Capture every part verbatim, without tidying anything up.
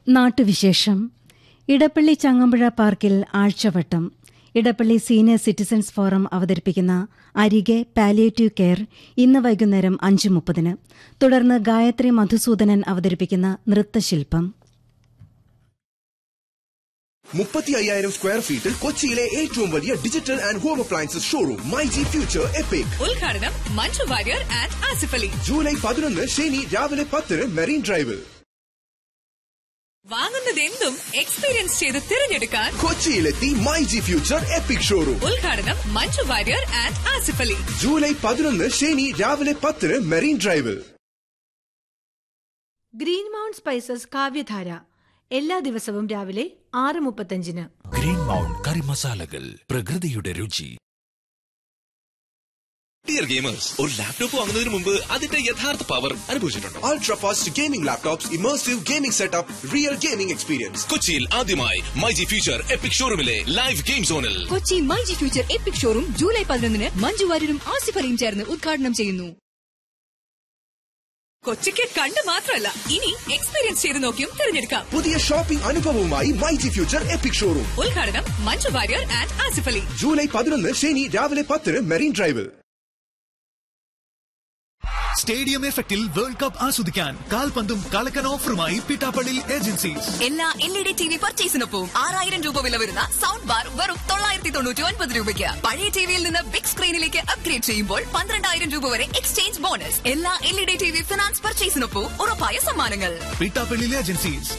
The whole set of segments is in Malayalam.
നാട്ടുവിശേഷം. ഇടപ്പള്ളി ചങ്ങമ്പുഴ പാർക്കിൽ ആഴ്ചവട്ടം. ഇടപ്പള്ളി സീനിയർ സിറ്റിസൺസ് ഫോറം അവതരിപ്പിക്കുന്ന അരികെ പാലിയേറ്റീവ് കെയർ ഇന്ന് വൈകുന്നേരം അഞ്ച് മുപ്പതിന്. തുടർന്ന് ഗായത്രി മധുസൂദനൻ അവതരിപ്പിക്കുന്ന നൃത്തശില്പം. മുപ്പത്തി അയ്യായിരം സ്ക്വയർ ഫീറ്റിൽ കൊച്ചിയിലെ ഏറ്റവും വലിയ digital and home appliances showroom myG future EPIC. ഉദ്ഘാടനം മഞ്ജു വാര്യർ ആൻഡ് ആസിഫ് അലി. ജൂലൈ പതിനൊന്ന് ശനി രാവിലെ പത്തിന് മെറീൻ ഡ്രൈവിൽ. വാങ്ങുന്നതെന്തും എക്സ്പീരിയൻസ് ചെയ്ത് തിരഞ്ഞെടുക്കാൻ കൊച്ചിയിലെത്തി മൈജി ഫ്യൂച്ചർ എപ്പിക് ഷോറൂം. ഉദ്ഘാടനം മഞ്ജു വാര്യർ ആൻഡ് ആസിഫ് അലി. ജൂലൈ പതിനൊന്ന് ശനി രാവിലെ പത്തിന് മെറീൻ ഡ്രൈവിൽ. ഗ്രീൻ മൗണ്ട് സ്പൈസസ് കാവ്യധാര എല്ലാ ദിവസവും രാവിലെ ആറ് മുപ്പത്തഞ്ചിന്. ഗ്രീൻ മൗണ്ട് കറി മസാലകൾ, പ്രകൃതിയുടെ രുചി. ഡിയർ ഗെയിമേഴ്സ്, ഒരു ലാപ്ടോപ്പ് വാങ്ങുന്നതിന് മുമ്പ് അതിന്റെ യഥാർത്ഥ power അനുഭവിച്ചിട്ടുണ്ടോ? Ultra fast gaming laptops, immersive gaming setup, real gaming experience. കൊച്ചിയിൽ ആദ്യമായി myG future EPIC ഷോറൂമിലെ live game സോണിൽ. Kochi myG future EPIC showroom July പതിനൊന്നിന് മഞ്ജു വാര്യരും ആസിഫ് അലിയും ചേർന്ന് ഉദ്ഘാടനം ചെയ്യുന്നു. കൊച്ചിക്ക് കണ്ട് മാത്രമല്ല, ഇനി എക്സ്പീരിയൻസ് ചെയ്ത് നോക്കിയും തിരഞ്ഞെടുക്കാം. പുതിയ shopping അനുഭവവുമായി myG future EPIC showroom. ഉദ്ഘാടനം മഞ്ജു വാര്യർ ആൻഡ് ആസിഫ് അലി. ജൂലൈ പതിനൊന്ന് ശനി രാവിലെ പത്തിന് മെറീൻ ഡ്രൈവിൽ. സ്റ്റേഡിയം എഫക്റ്റിൽ വേൾഡ് കപ്പ് ആസ്വദിക്കാൻ കാൽപന്തും കളക്കൻ ഓഫറുമായി പിട്ടാപ്പള്ളി ഏജൻസീസ്. എല്ലാ L E D T V പർച്ചേസിനൊപ്പം ആറായിരം രൂപ വില വരുന്ന സൗണ്ട് ബാർ വെറും തൊള്ളായിരത്തി തൊണ്ണൂറ്റി ഒൻപത് രൂപയ്ക്ക്. പഴയ ടിവിയിൽ നിന്ന് ബിഗ് സ്ക്രീനിലേക്ക് അപ്ഗ്രേഡ് ചെയ്യുമ്പോൾ പന്ത്രണ്ടായിരം രൂപ വരെ എക്സ്ചേഞ്ച് ബോണസ്. എല്ലാ L E D T V finance പർച്ചേസിനൊപ്പം ഉറപ്പായ സമ്മാനങ്ങൾ. പിട്ടാപ്പള്ളി ഏജൻസീസ്.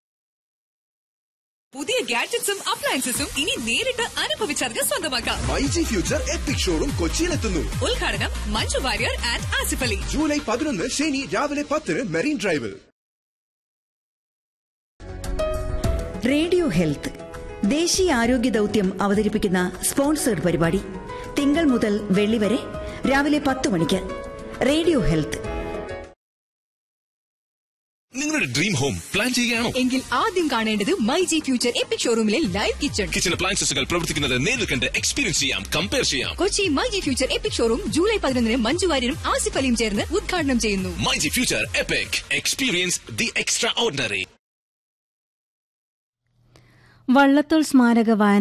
പുതിയ ഗാഡ്ജറ്റ്സും അപ്ലയൻസസും ഇനി നേരിട്ട് അനുഭവിച്ചറിഞ്ഞ് സ്വന്തമാക്കാം. MyG future EPIC showroom കൊച്ചിയിലെത്തുന്നു. ഉദ്ഘാടനം മഞ്ജു വാര്യർ ആൻഡ് ആസിഫ് അലി. ജൂലൈ പതിനൊന്ന് ശനി രാവിലെ പത്തിന് മെറീൻ ഡ്രൈവിൽ. റേഡിയോ ഹെൽത്ത് ദേശീയ ആരോഗ്യ ദൌത്യം അവതരിപ്പിക്കുന്ന സ്പോൺസേഡ് പരിപാടി തിങ്കൾ മുതൽ വെള്ളി വരെ രാവിലെ പത്ത് മണിക്ക്. Radio health. നിങ്ങളുടെ ഡ്രീം ഹോം പ്ലാൻ ചെയ്യുകയാണോ? എങ്കിൽ ആദ്യം കാണേണ്ടത് myG future EPIC ഷോറൂമിലെ live kitchen. Kitchen അപ്ലയൻസസുകൾ പ്രവർത്തിക്കുന്നത് നേരിൽ കണ്ട് എക്സ്പീരിയൻസ് ചെയ്യാം, കമ്പയർ ചെയ്യാം. Kochi myG future EPIC showroom July പതിനൊന്നിന് മഞ്ജു വാര്യരും ആസിഫ് അലിയും ചേർന്ന് ഉദ്ഘാടനം ചെയ്യുന്നു. MyG future EPIC, experience the extra ordinary. Vallathol സ്മാരക വായന